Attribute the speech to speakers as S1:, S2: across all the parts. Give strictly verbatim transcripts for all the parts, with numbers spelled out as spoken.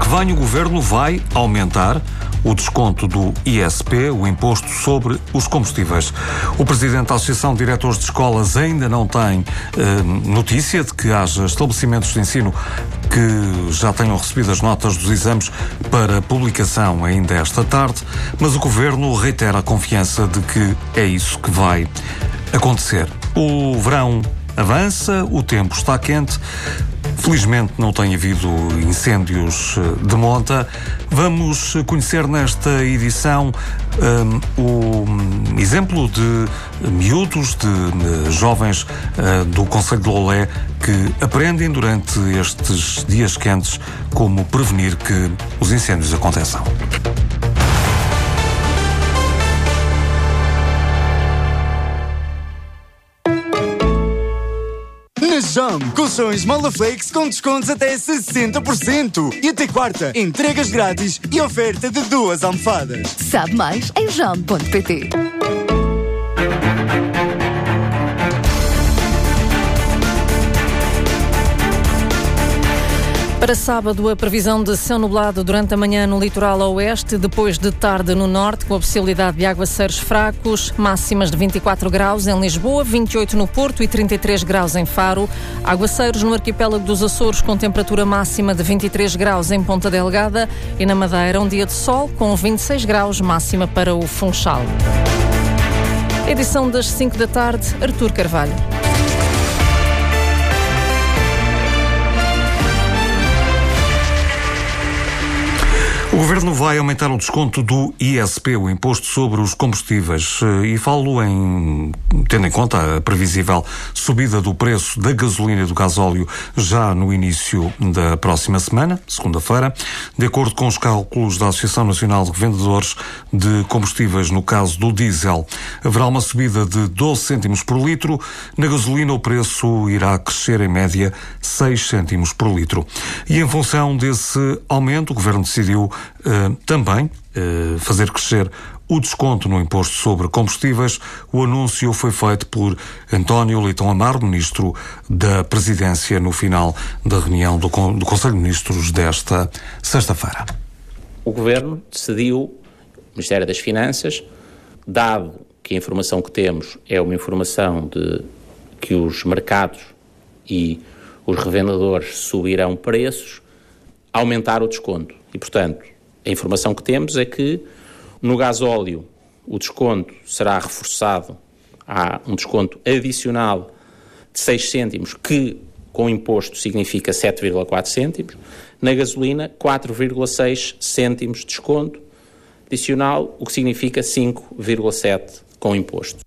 S1: que vem, o Governo vai aumentar o desconto do I S P, o Imposto sobre os Combustíveis. O Presidente da Associação de Diretores de Escolas ainda não tem eh, notícia de que haja estabelecimentos de ensino que já tenham recebido as notas dos exames para publicação ainda esta tarde, mas o Governo reitera a confiança de que é isso que vai acontecer. O verão avança, o tempo está quente. Felizmente não tem havido incêndios de monta. Vamos conhecer nesta edição um, o exemplo de miúdos, de, de jovens uh, do Concelho de Loulé que aprendem durante estes dias quentes como prevenir que os incêndios aconteçam.
S2: Jam, colchões Molaflex com descontos até sessenta por cento. E até quarta, entregas grátis e oferta de duas almofadas.
S3: Sabe mais em jam ponto pt.
S4: Para sábado, a previsão de céu nublado durante a manhã no litoral oeste, depois de tarde no norte, com a possibilidade de aguaceiros fracos, máximas de vinte e quatro graus em Lisboa, vinte e oito no Porto e trinta e três graus em Faro. Aguaceiros no arquipélago dos Açores, com temperatura máxima de vinte e três graus em Ponta Delgada, e na Madeira um dia de sol com vinte e seis graus, máxima para o Funchal. Edição das cinco da tarde, Artur Carvalho.
S1: O Governo vai aumentar o desconto do I S P, o Imposto sobre os Combustíveis, e falo em, tendo em conta a previsível subida do preço da gasolina e do gasóleo já no início da próxima semana, segunda-feira. De acordo com os cálculos da Associação Nacional de Revendedores de Combustíveis, no caso do diesel, haverá uma subida de doze cêntimos por litro. Na gasolina o preço irá crescer em média seis cêntimos por litro. E em função desse aumento, o Governo decidiu Uh, também uh, fazer crescer o desconto no imposto sobre combustíveis. O anúncio foi feito por António Leitão Amaro, Ministro da Presidência, no final da reunião do, do Conselho de Ministros desta sexta-feira.
S5: O Governo decidiu, o Ministério das Finanças, dado que a informação que temos é uma informação de que os mercados e os revendedores subirão preços, aumentar o desconto. E, portanto, a informação que temos é que no gasóleo o desconto será reforçado, há um desconto adicional de seis cêntimos, que com imposto significa sete vírgula quatro cêntimos, na gasolina quatro vírgula seis cêntimos de desconto adicional, o que significa cinco vírgula sete com imposto.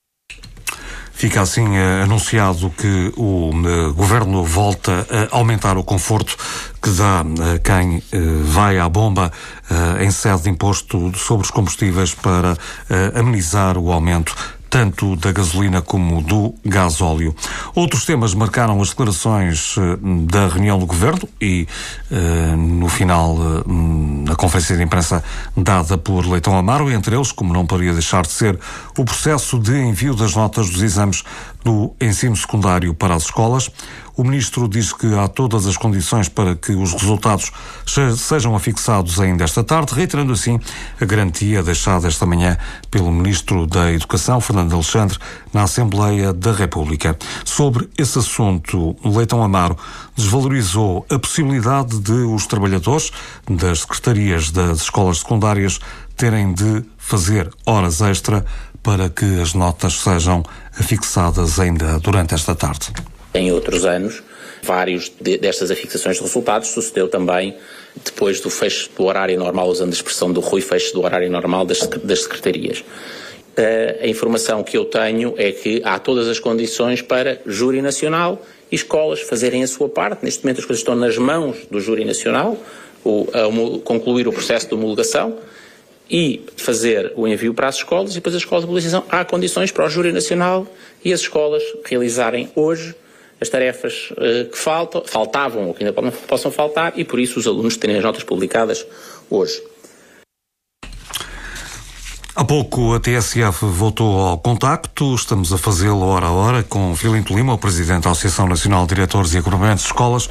S1: Fica assim uh, anunciado que o uh, Governo volta a aumentar o conforto que dá uh, quem uh, vai à bomba uh, em sede de imposto sobre os combustíveis para uh, amenizar o aumento tanto da gasolina como do gasóleo. Outros temas marcaram as declarações uh, da reunião do Governo e, uh, no final, uh, a conferência de imprensa dada por Leitão Amaro, entre eles, como não poderia deixar de ser, o processo de envio das notas dos exames do ensino secundário para as escolas. O Ministro diz que há todas as condições para que os resultados sejam afixados ainda esta tarde, reiterando assim a garantia deixada esta manhã pelo Ministro da Educação, Fernando Alexandre, na Assembleia da República. Sobre esse assunto, Leitão Amaro desvalorizou a possibilidade de os trabalhadores das secretarias das escolas secundárias terem de fazer horas extra para que as notas sejam afixadas ainda durante esta tarde.
S5: Em outros anos, vários de, destas afixações de resultados sucedeu também depois do fecho do horário normal, usando a expressão do Rui, fecho do horário normal das, das secretarias. Uh, a informação que eu tenho é que há todas as condições para Júri Nacional e escolas fazerem a sua parte. Neste momento as coisas estão nas mãos do Júri Nacional, o, a, concluir o processo de homologação e fazer o envio para as escolas, e depois as escolas de publicação. Há condições para o Júri Nacional e as escolas realizarem hoje as tarefas uh, que faltam, faltavam ou que ainda não possam faltar, e por isso os alunos terem as notas publicadas hoje.
S1: Há pouco a T S F voltou ao contacto, estamos a fazê-lo hora a hora com Filinto Lima, o Presidente da Associação Nacional de Diretores e Agrupamentos de Escolas,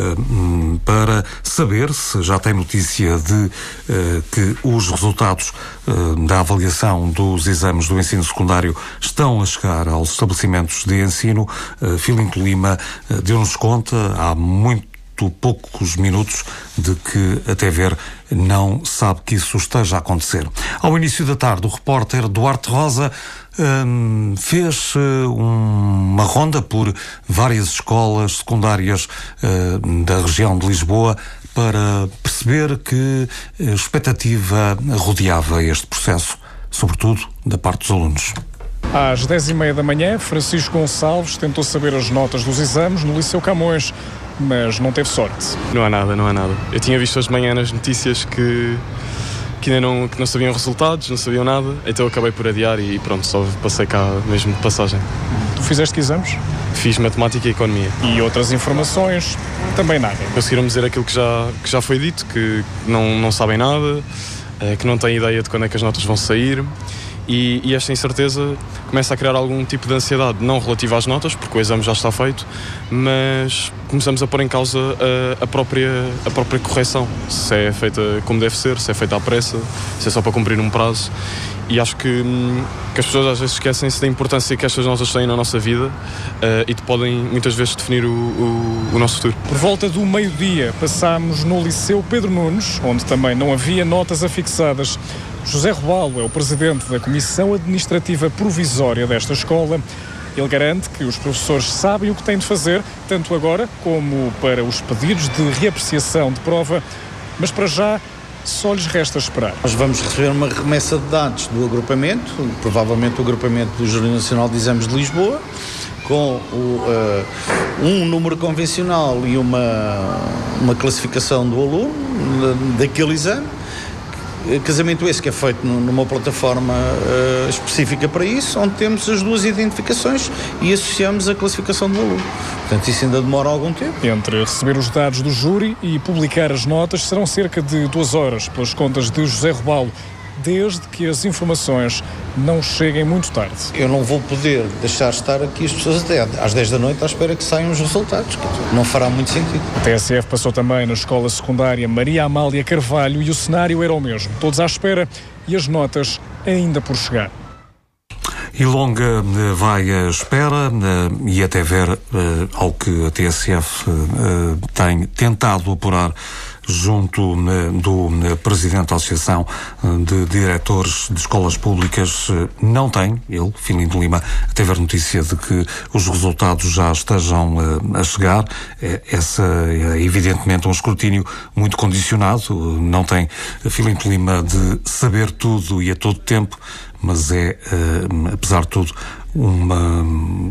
S1: para saber se já tem notícia de que os resultados da avaliação dos exames do ensino secundário estão a chegar aos estabelecimentos de ensino. Filinto Lima deu-nos conta há muito poucos minutos de que a T V R não sabe que isso esteja a acontecer. Ao início da tarde, o repórter Duarte Rosa hum, fez uh, uma ronda por várias escolas secundárias uh, da região de Lisboa para perceber que expectativa rodeava este processo, sobretudo da parte dos alunos.
S6: Às dez e meia da manhã, Francisco Gonçalves tentou saber as notas dos exames no Liceu Camões, mas não teve sorte.
S7: Não há nada, não há nada. Eu tinha visto hoje de manhã nas notícias que, que ainda não, que não sabiam resultados, não sabiam nada, então eu acabei por adiar e pronto, só passei cá mesmo de passagem.
S6: Tu fizeste que exames?
S7: Fiz Matemática e Economia.
S6: E outras informações? Também nada.
S7: Conseguiram dizer aquilo que já, que já foi dito, que não, não sabem nada, que não têm ideia de quando é que as notas vão sair. E, e esta incerteza começa a criar algum tipo de ansiedade, não relativa às notas, porque o exame já está feito, mas começamos a pôr em causa a, a, própria, a própria correção, se é feita como deve ser, se é feita à pressa, se é só para cumprir um prazo. E acho que, que as pessoas às vezes esquecem-se da importância que estas notas têm na nossa vida uh, e podem muitas vezes definir o, o, o nosso futuro.
S6: Por volta do meio-dia passámos no Liceu Pedro Nunes, onde também não havia notas afixadas. José Robalo é o presidente da Comissão Administrativa Provisória desta escola. Ele garante que os professores sabem o que têm de fazer, tanto agora como para os pedidos de reapreciação de prova, mas para já só lhes resta esperar.
S8: Nós vamos receber uma remessa de dados do agrupamento, provavelmente o agrupamento do Júri Nacional de Exames de Lisboa, com o, uh, um número convencional e uma, uma classificação do aluno daquele exame. Casamento esse que é feito numa plataforma uh, específica para isso, onde temos as duas identificações e associamos a classificação do aluno. Portanto, isso ainda demora algum tempo.
S6: Entre receber os dados do júri e publicar as notas serão cerca de duas horas, pelas contas de José Robalo, desde que as informações não cheguem muito tarde.
S8: Eu não vou poder deixar estar aqui as pessoas até às dez da noite à espera que saiam os resultados. Não fará muito sentido.
S6: A T S F passou também na escola secundária Maria Amália Carvalho e o cenário era o mesmo. Todos à espera e as notas ainda por chegar.
S1: E longa vai a espera e a T V R, ao que a T S F tem tentado apurar junto do Presidente da Associação de Diretores de Escolas Públicas, não tem, ele, Filinto Lima, a T V R notícia de que os resultados já estejam a chegar. Essa é evidentemente um escrutínio muito condicionado, não tem Filinto Lima de saber tudo e a todo tempo, mas é, apesar de tudo, uma...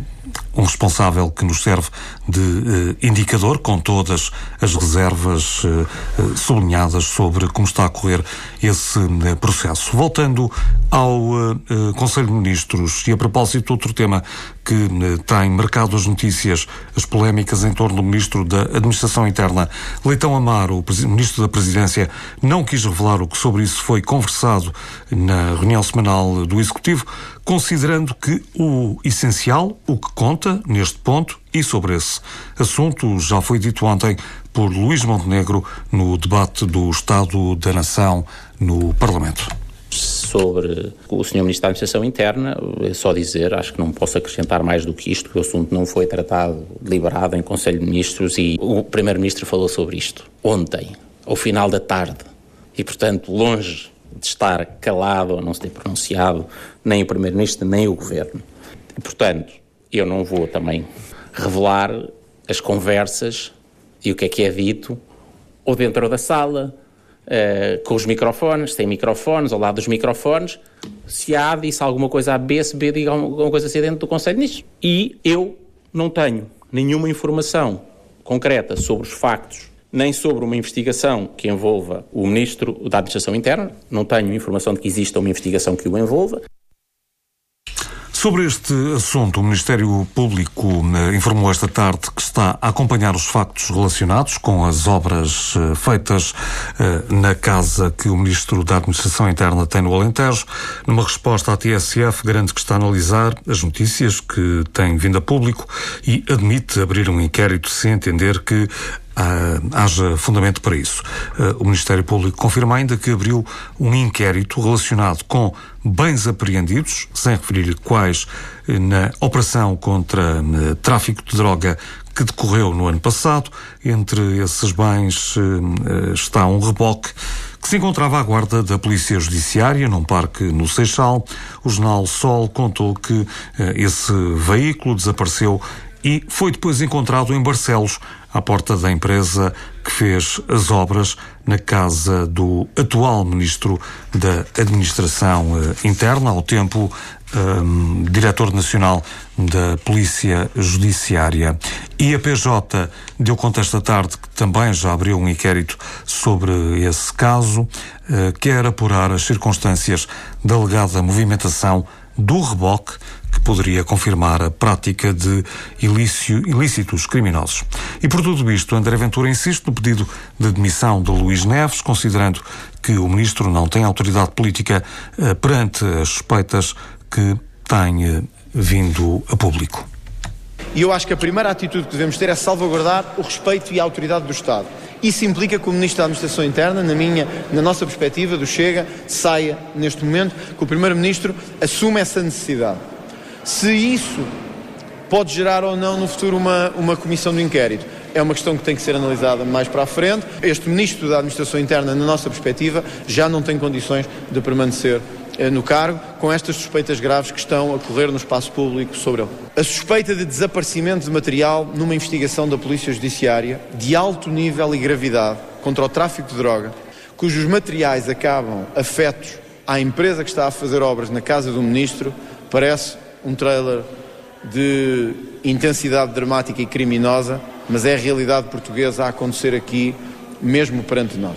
S1: um responsável que nos serve de uh, indicador, com todas as reservas uh, uh, sublinhadas sobre como está a correr esse uh, processo. Voltando ao uh, uh, Conselho de Ministros, e a propósito de outro tema que uh, tem marcado as notícias, as polémicas em torno do Ministro da Administração Interna, Leitão Amaro, o Ministro da Presidência, não quis revelar o que sobre isso foi conversado na reunião semanal do Executivo, considerando que o essencial, o que conta neste ponto, e sobre esse assunto já foi dito ontem por Luís Montenegro no debate do Estado da Nação no Parlamento.
S5: Sobre o senhor Ministro da Administração Interna, é só dizer, acho que não posso acrescentar mais do que isto, que o assunto não foi tratado, deliberado em Conselho de Ministros e o Primeiro-Ministro falou sobre isto ontem, ao final da tarde, e portanto longe de estar calado ou não se ter pronunciado nem o Primeiro-Ministro nem o Governo. E, portanto, eu não vou também revelar as conversas e o que é que é dito ou dentro da sala, uh, com os microfones, sem microfones, ao lado dos microfones, se há, disse alguma coisa a B, se B diga alguma coisa assim dentro do Conselho de Ministros. E eu não tenho nenhuma informação concreta sobre os factos, nem sobre uma investigação que envolva o Ministro da Administração Interna. Não tenho informação de que exista uma investigação que o envolva.
S1: Sobre este assunto, o Ministério Público eh, informou esta tarde que está a acompanhar os factos relacionados com as obras eh, feitas eh, na casa que o Ministro da Administração Interna tem no Alentejo. Numa resposta à T S F, garante que está a analisar as notícias que têm vindo a público e admite abrir um inquérito se entender que Uh, haja fundamento para isso. Uh, o Ministério Público confirma ainda que abriu um inquérito relacionado com bens apreendidos, sem referir quais, uh, na operação contra uh, tráfico de droga que decorreu no ano passado. Entre esses bens uh, uh, está um reboque que se encontrava à guarda da Polícia Judiciária num parque no Seixal. O jornal Sol contou que uh, esse veículo desapareceu e foi depois encontrado em Barcelos, à porta da empresa que fez as obras na casa do atual Ministro da Administração uh, Interna, ao tempo um, Diretor Nacional da Polícia Judiciária. E a P J deu conta esta tarde que também já abriu um inquérito sobre esse caso, uh, quer apurar as circunstâncias da alegada movimentação do reboque, que poderia confirmar a prática de ilício, ilícitos criminosos. E por tudo isto, André Ventura insiste no pedido de demissão de Luís Neves, considerando que o Ministro não tem autoridade política eh, perante as suspeitas que tem eh, vindo a público.
S9: E eu acho que a primeira atitude que devemos ter é salvaguardar o respeito e a autoridade do Estado. Isso implica que o Ministro da Administração Interna, na minha, na nossa perspectiva do Chega, saia neste momento, que o Primeiro-Ministro assuma essa necessidade. Se isso pode gerar ou não no futuro uma, uma comissão de inquérito, é uma questão que tem que ser analisada mais para a frente. Este Ministro da Administração Interna, na nossa perspectiva, já não tem condições de permanecer eh, no cargo, com estas suspeitas graves que estão a correr no espaço público sobre ele. A suspeita de desaparecimento de material numa investigação da Polícia Judiciária de alto nível e gravidade contra o tráfico de droga, cujos materiais acabam afetos à empresa que está a fazer obras na casa do Ministro, parece um trailer de intensidade dramática e criminosa, mas é a realidade portuguesa a acontecer aqui, mesmo perante nós.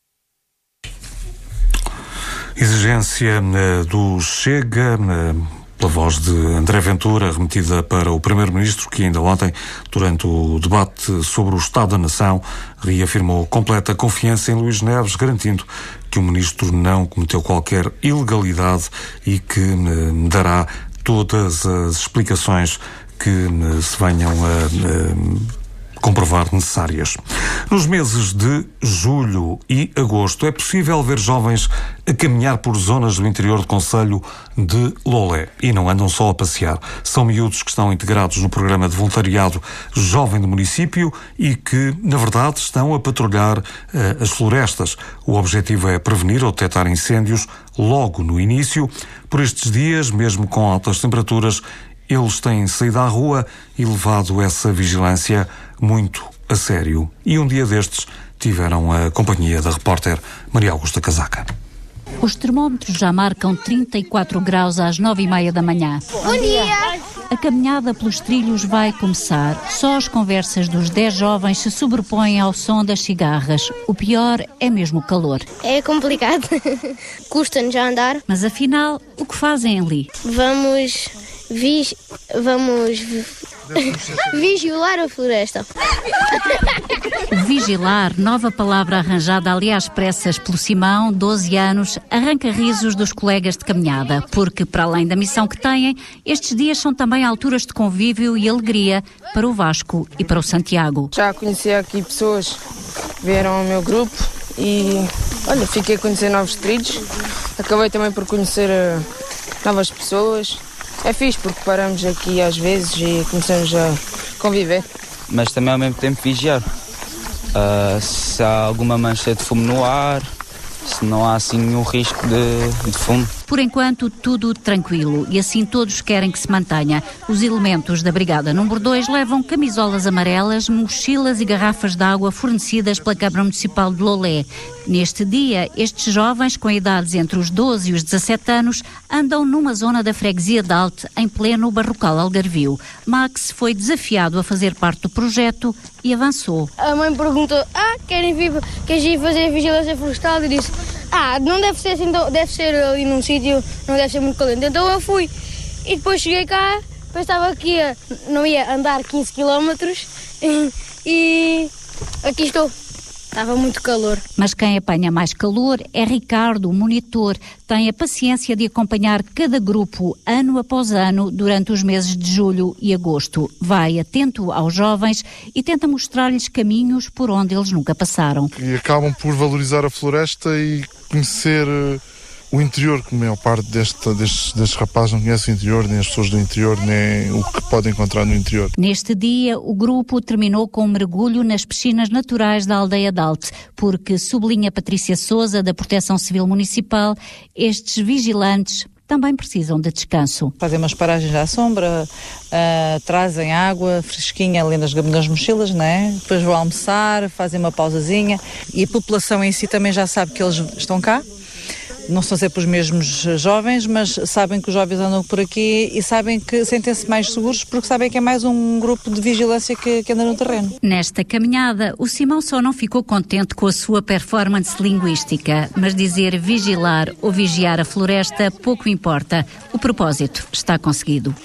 S1: Exigência uh, do Chega, uh, pela voz de André Ventura, remetida para o Primeiro-Ministro, que ainda ontem, durante o debate sobre o Estado da Nação, reafirmou completa confiança em Luís Neves, garantindo que o Ministro não cometeu qualquer ilegalidade e que uh, dará todas as explicações que uh, se venham a uh, comprovar necessárias. Nos meses de julho e agosto é possível ver jovens a caminhar por zonas do interior do concelho de Lolé. E não andam só a passear. São miúdos que estão integrados no programa de voluntariado jovem do município e que, na verdade, estão a patrulhar uh, as florestas. O objetivo é prevenir ou detectar incêndios logo no início. Por estes dias, mesmo com altas temperaturas, eles têm saído à rua e levado essa vigilância muito a sério. E um dia destes tiveram a companhia da repórter Maria Augusta Casaca.
S10: Os termómetros já marcam trinta e quatro graus às nove e meia da manhã.
S11: Bom dia!
S10: A caminhada pelos trilhos vai começar. Só as conversas dos dez jovens se sobrepõem ao som das cigarras. O pior é mesmo o calor.
S11: É complicado. Custa-nos já andar.
S10: Mas afinal, o que fazem ali?
S11: Vamos... Vis... Vamos... Vigilar a floresta.
S10: Vigilar, nova palavra arranjada ali às pressas pelo Simão, doze anos, arranca risos dos colegas de caminhada, porque para além da missão que têm, estes dias são também alturas de convívio e alegria para o Vasco e para o Santiago.
S12: Já conheci aqui pessoas que vieram ao meu grupo e, olha, fiquei a conhecer novos trilhos, acabei também por conhecer uh, novas pessoas. É fixe porque paramos aqui às vezes e começamos a conviver.
S13: Mas também ao mesmo tempo vigiar. Uh, se há alguma mancha de fumo no ar, se não há assim nenhum risco de, de fumo.
S10: Por enquanto, tudo tranquilo e assim todos querem que se mantenha. Os elementos da Brigada número dois levam camisolas amarelas, mochilas e garrafas de água fornecidas pela Câmara Municipal de Lolé. Neste dia, estes jovens, com idades entre os doze e os dezassete anos, andam numa zona da freguesia de Alte, em pleno Barrocal Algarvio. Max foi desafiado a fazer parte do projeto e avançou.
S11: A mãe perguntou, ah, querem vir, queres ir fazer vigilância florestal? E disse, ah, não deve ser assim, deve ser ali num sítio, não deve ser muito calente. Então eu fui. e depois cheguei cá, pensava que ia, não ia andar quinze quilómetros e, e aqui estou. Estava muito calor.
S10: Mas quem apanha mais calor é Ricardo, o monitor. Tem a paciência de acompanhar cada grupo, ano após ano, durante os meses de julho e agosto. Vai atento aos jovens e tenta mostrar-lhes caminhos por onde eles nunca passaram.
S14: E acabam por valorizar a floresta e conhecer o interior, que a maior parte deste, destes, destes rapazes não conhece o interior, nem as pessoas do interior, nem o que podem encontrar no interior.
S10: Neste dia, o grupo terminou com um mergulho nas piscinas naturais da aldeia de Alte, porque, sublinha Patrícia Sousa, da Proteção Civil Municipal, estes vigilantes também precisam de descanso.
S15: Fazem umas paragens à sombra, uh, trazem água fresquinha ali nas, nas mochilas, não é? Depois vão almoçar, fazem uma pausazinha e a população em si também já sabe que eles estão cá. Não são sempre os mesmos jovens, mas sabem que os jovens andam por aqui e sabem que sentem-se mais seguros porque sabem que é mais um grupo de vigilância que, que anda no terreno.
S10: Nesta caminhada, o Simão só não ficou contente com a sua performance linguística, mas dizer vigilar ou vigiar a floresta pouco importa. O propósito está conseguido.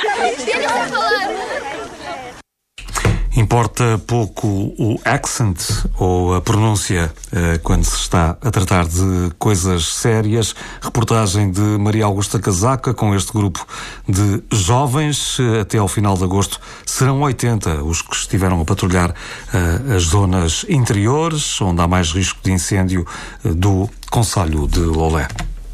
S1: Importa pouco o accent ou a pronúncia eh, quando se está a tratar de coisas sérias. Reportagem de Maria Augusta Casaca com este grupo de jovens. Até ao final de agosto serão oitenta os que estiveram a patrulhar eh, as zonas interiores, onde há mais risco de incêndio eh, do concelho de Lolé.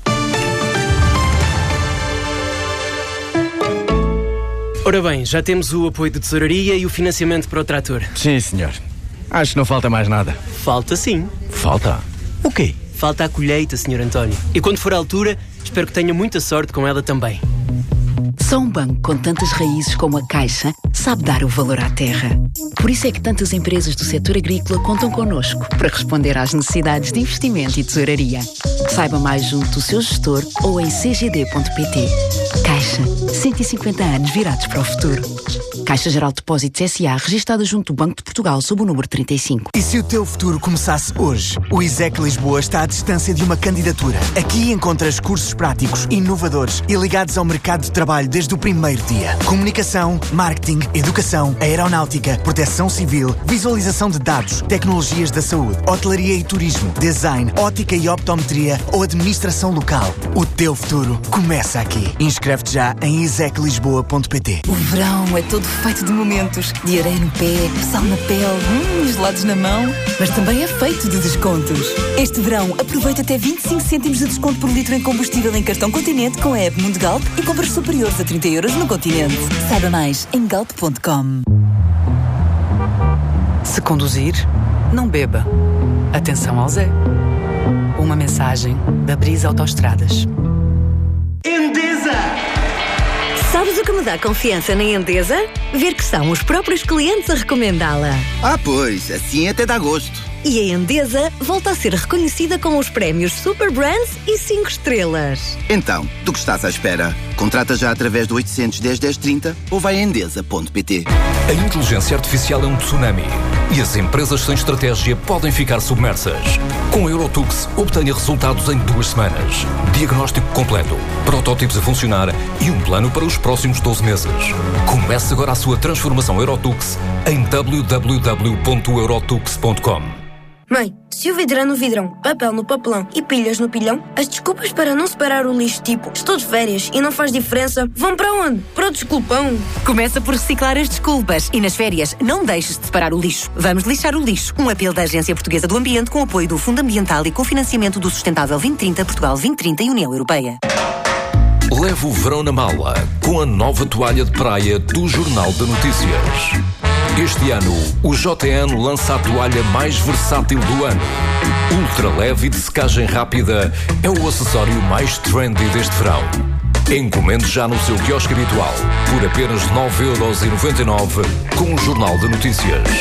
S16: Ora bem, já temos o apoio de tesouraria e o financiamento para o trator.
S17: Sim, senhor. Acho que não falta mais nada.
S16: Falta sim.
S17: Falta? O quê?
S16: Falta a colheita, senhor António. E quando for a altura, espero que tenha muita sorte com ela também.
S18: Só um banco com tantas raízes como a Caixa sabe dar o valor à terra. Por isso é que tantas empresas do setor agrícola contam connosco para responder às necessidades de investimento e tesouraria. Saiba mais junto do seu gestor ou em c g d ponto p t. Caixa, cento e cinquenta anos virados para o futuro. Caixa Geral de Depósitos S A, registada junto do Banco de Portugal sob o número trinta e cinco.
S19: E se o teu futuro começasse hoje? O I S E C Lisboa está à distância de uma candidatura. Aqui encontras cursos práticos, inovadores e ligados ao mercado de trabalho desde o primeiro dia. Comunicação, marketing, educação, aeronáutica, proteção civil, visualização de dados, tecnologias da saúde, hotelaria e turismo, design, ótica e optometria ou administração local. O teu futuro começa aqui. Inscreve-te já em i s e c lisboa ponto p t.
S20: O verão é todo feito de momentos, de areia no pé, sal na pele, hum, gelados na mão, mas também é feito de descontos. Este verão aproveita até vinte e cinco cêntimos de desconto por litro em combustível em cartão Continente com a app Mundo Galp e compras superiores a trinta euros no Continente. Saiba mais em galp ponto com.
S21: Se conduzir, não beba. Atenção ao Zé. Uma mensagem da Brisa Autoestradas.
S22: Endesa! Sabes o que me dá confiança na Endesa? Ver que são os próprios clientes a recomendá-la.
S23: Ah, pois, assim até dá gosto.
S22: E a Endesa volta a ser reconhecida com os prémios Super Brands e cinco estrelas.
S23: Então, do que estás à espera? Contrata já através do oitocentos, dez, dez, trinta ou vai a endesa ponto p t.
S24: A inteligência artificial é um tsunami e as empresas sem estratégia podem ficar submersas. Com a Eurotux, obtenha resultados em duas semanas. Diagnóstico completo, protótipos a funcionar e um plano para os próximos doze meses. Comece agora a sua transformação Eurotux em w w w ponto eurotux ponto com.
S25: Mãe, se o vidro é no vidrão, papel no papelão e pilhas no pilhão, as desculpas para não separar o lixo, tipo estou de férias e não faz diferença, vão para onde? Para o desculpão.
S22: Começa por reciclar as desculpas e nas férias não deixes de separar o lixo. Vamos lixar o lixo. Um apelo da Agência Portuguesa do Ambiente com apoio do Fundo Ambiental e cofinanciamento do Sustentável vinte trinta, Portugal vinte trinta e União Europeia.
S24: Leve o verão na mala com a nova toalha de praia do Jornal de Notícias. Este ano, o J N lança a toalha mais versátil do ano. Ultra leve e de secagem rápida, é o acessório mais trendy deste verão. Encomende já no seu quiosque habitual, por apenas nove euros e noventa e nove, com o Jornal de Notícias.